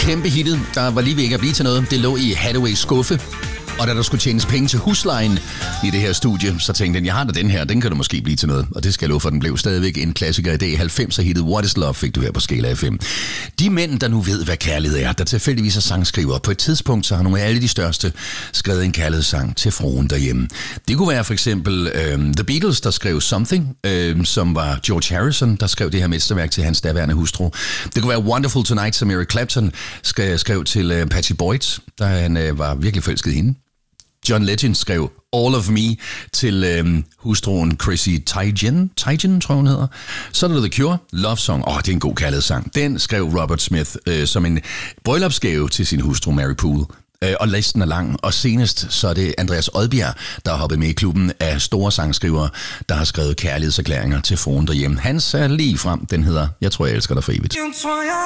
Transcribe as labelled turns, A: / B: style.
A: kæmpe hittet, der var lige ved ikke at blive til noget. Det lå i Hathaways skuffe. Og da der skulle tjenes penge til huslejen i det her studie, så tænkte jeg har da den her, den kan du måske blive til noget. Og det skal jeg love for, den blev stadigvæk en klassiker i dag. 90'er hittet What is Love fik du her på Skala FM. De mænd, der nu ved, hvad kærlighed er, der tilfældigvis er sangskriver. På et tidspunkt, så har nogle af alle de største skrevet en kærlighedssang til fruen derhjemme. Det kunne være for eksempel The Beatles, der skrev Something, som var George Harrison, der skrev det her mesterværk til hans daværende hustru. Det kunne være Wonderful Tonight, som Eric Clapton skrev til Patty Boyd, da han var virkelig forelsket i hende. John Legend skrev All of Me til hustruen Chrissy Teigen, tror jeg, hun hedder. Så er der The Cure, Love Song. Det er en god kærlighedssang. Den skrev Robert Smith som en bryllupsgave til sin hustru Mary Poole. Og listen er lang, og senest så er det Andreas Odbjerg, der har hoppet med i klubben af store sangskrivere, der har skrevet kærlighedserklæringer til fruen derhjemme. Hans er lige frem, den hedder Jeg tror, jeg elsker dig for evigt.